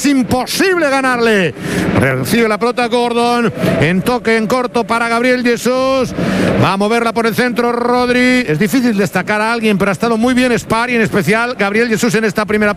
imposible ganarle. Recibe la pelota Gordon, en toque en corto para Gabriel Jesús, va a moverla por el centro Rodri. Es difícil destacar a alguien, pero ha estado muy bien Spar y en especial Gabriel Jesús en esta primera